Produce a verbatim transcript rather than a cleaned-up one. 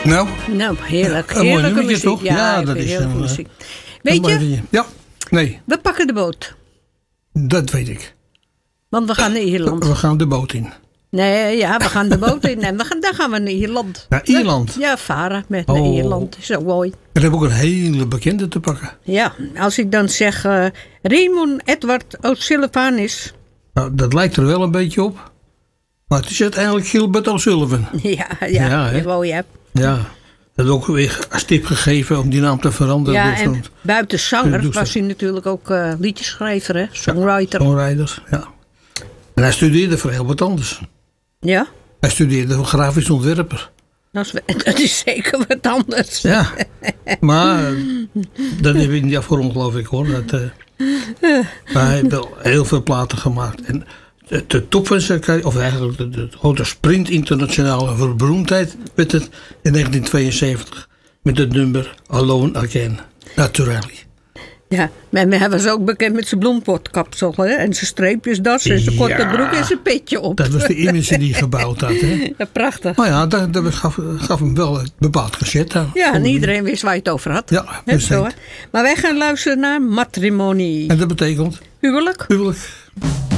Nou, Nou, heerlijk. Een mooi Heerlijke nummertje, muziek. toch? Ja, Ja, ik dat vind is heerlijke een, muziek. Weet je, ja, nee, we pakken de boot. dat weet ik. Want we gaan naar Ierland. We gaan de boot in. Nee, ja, we gaan de boot in. En we gaan, dan gaan we naar Ierland. Naar Ierland? Ja, varen met naar Oh. Ierland. Zo mooi. Er heb ook een hele bekende te pakken. Ja, als ik dan zeg uh, Raymond Edward O'Sullivanis. Nou, dat lijkt er wel een beetje op. Maar het is uiteindelijk Gilbert O'Sullivan. Ja, ja, Ja, hè? ja mooi hè. Ja, dat is ook weer als tip gegeven om die naam te veranderen. Ja, Dus en dan- buiten zanger doe was zo. hij natuurlijk ook uh, liedjeschrijver, hè? Songwriter. Songwriters, ja. En hij studeerde voor heel wat anders. Ja, Hij studeerde voor grafisch ontwerper. dat is, dat is zeker wat anders. Ja, maar eh, dat heb ik niet afgerond, geloof ik hoor. Dat, eh, maar hij heeft wel heel veel platen gemaakt. En de, de top van zijn carrière, of eigenlijk de, de grote sprint internationale beroemdheid, werd het in negentien tweeënzeventig met het nummer Alone Again, Naturally. Ja, maar hij was ook bekend met zijn bloempotkapsel, hè? En zijn streepjesdas en zijn korte Ja. broek en zijn petje op. Dat was de image die hij gebouwd had. Hè? Ja, prachtig. Maar ja, dat, dat gaf, gaf hem wel een bepaald gezet aan. Ja, en iedereen wist waar je het over had. Ja, Hè, precies. zo, hè? Maar wij gaan luisteren naar Matrimonie. En dat betekent Huwelijk. huwelijk.